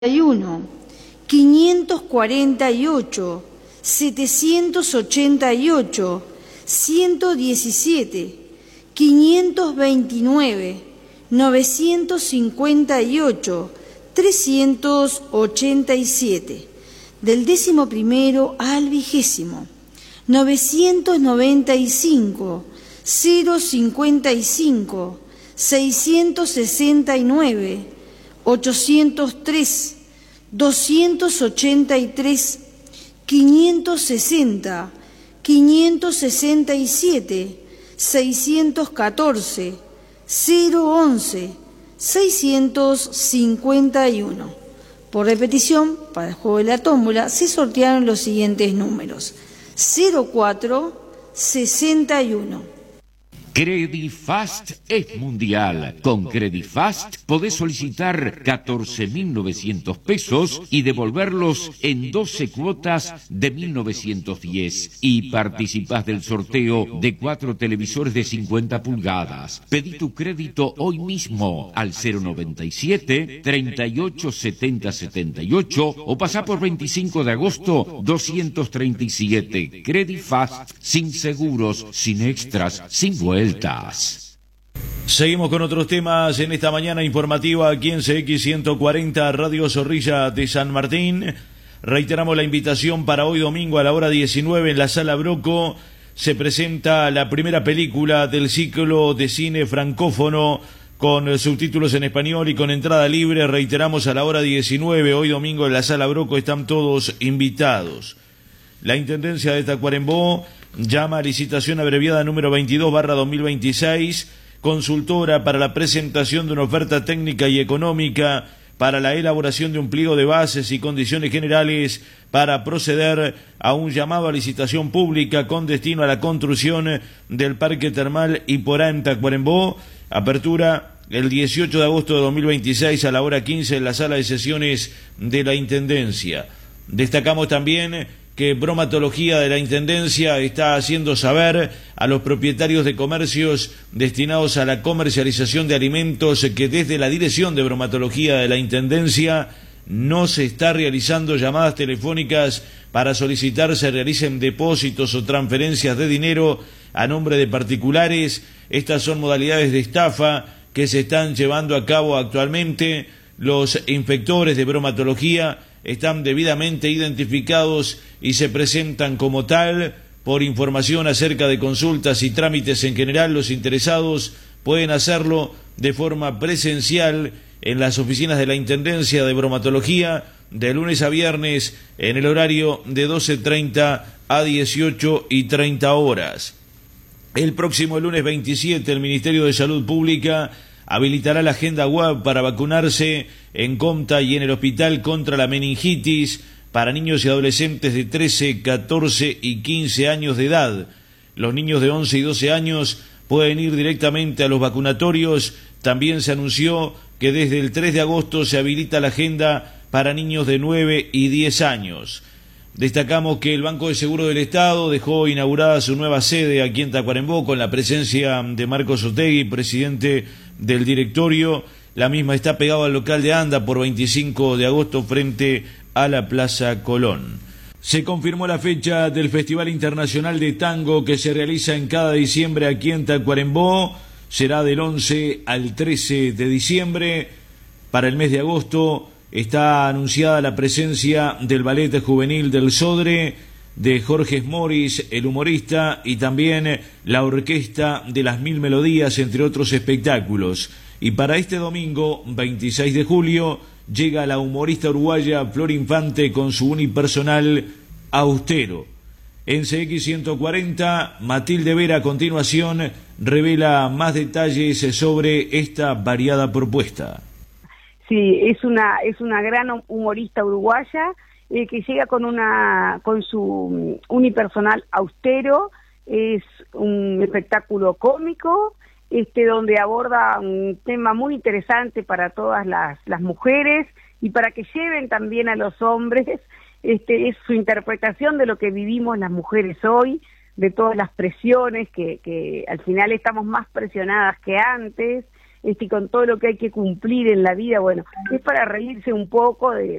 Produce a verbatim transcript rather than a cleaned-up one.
uno, quinientos cuarenta y ocho, setecientos ochenta y ocho, ciento diecisiete, quinientos veintinueve, novecientos cincuenta y ocho, trescientos ochenta y siete. Del décimo primero al vigésimo, novecientos noventa y cinco, cero cincuenta y cinco, seiscientos sesenta y nueve, ochocientos tres, doscientos ochenta y tres, quinientos sesenta, quinientos sesenta y siete, seiscientos catorce, cero once, seiscientos cincuenta y uno. Por repetición, para el juego de la tómbola se sortearon los siguientes números: cero cuatro, sesenta y uno. Credifast es mundial. Con Credifast podés solicitar catorce mil novecientos pesos y devolverlos en doce cuotas de mil novecientos diez. Y participás del sorteo de cuatro televisores de cincuenta pulgadas. Pedí tu crédito hoy mismo al cero noventa y siete, treinta y ocho, setenta, setenta y ocho o pasá por veinticinco de agosto doscientos treinta y siete. Credifast, sin seguros, sin extras, sin vueltas. Seguimos con otros temas en esta mañana informativa aquí en C X ciento cuarenta Radio Zorrilla de San Martín. Reiteramos la invitación para hoy domingo a la hora diecinueve en la Sala Broco. Se presenta la primera película del ciclo de cine francófono con subtítulos en español y con entrada libre. Reiteramos, a la hora diecinueve hoy domingo en la Sala Broco están todos invitados. La Intendencia de Tacuarembó llama a licitación abreviada número veintidós barra dos mil veintiséis, consultora para la presentación de una oferta técnica y económica para la elaboración de un pliego de bases y condiciones generales para proceder a un llamado a licitación pública con destino a la construcción del Parque Termal Iporá en Tacuarembó. Apertura el dieciocho de agosto de dos mil veintiséis a la hora quince en la sala de sesiones de la Intendencia. Destacamos también que Bromatología de la Intendencia está haciendo saber a los propietarios de comercios destinados a la comercialización de alimentos que desde la Dirección de Bromatología de la Intendencia no se está realizando llamadas telefónicas para solicitar se realicen depósitos o transferencias de dinero a nombre de particulares. Estas son modalidades de estafa que se están llevando a cabo actualmente. Los inspectores de bromatología están debidamente identificados y se presentan como tal. Por información acerca de consultas y trámites en general, los interesados pueden hacerlo de forma presencial en las oficinas de la Intendencia de Bromatología de lunes a viernes en el horario de doce treinta a dieciocho y treinta horas. El próximo lunes veintisiete el Ministerio de Salud Pública habilitará la agenda web para vacunarse en Comta y en el hospital contra la meningitis para niños y adolescentes de trece, catorce y quince años de edad. Los niños de once y doce años pueden ir directamente a los vacunatorios. También se anunció que desde el tres de agosto se habilita la agenda para niños de nueve y diez años. Destacamos que el Banco de Seguro del Estado dejó inaugurada su nueva sede aquí en Tacuarembó con la presencia de Marcos Otegui, presidente del directorio. La misma está pegada al local de Anda por veinticinco de agosto frente a la Plaza Colón. Se confirmó la fecha del Festival Internacional de Tango que se realiza en cada diciembre aquí en Tacuarembó. Será del once al trece de diciembre. Para el mes de agosto está anunciada la presencia del Ballet Juvenil del Sodre, de Jorge Moris, el humorista, y también la Orquesta de las Mil Melodías, entre otros espectáculos. Y para este domingo, veintiséis de julio, llega la humorista uruguaya Flor Infante con su unipersonal Austero. En C X ciento cuarenta, Matilde Vera a continuación revela más detalles sobre esta variada propuesta. Sí, es una es una gran humorista uruguaya eh, que llega con una con su unipersonal Austero. Es un espectáculo cómico, este donde aborda un tema muy interesante para todas las, las mujeres y para que lleven también a los hombres. Este es su interpretación de lo que vivimos las mujeres hoy, de todas las presiones que, que al final estamos más presionadas que antes. este, con todo lo que hay que cumplir en la vida, bueno, es para reírse un poco de,